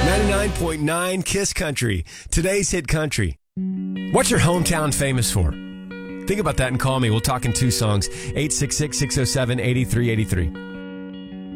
99.9 Kiss Country, today's hit country. What's your hometown famous for? Think about that and call me. We'll talk in two songs. 866-607-8383.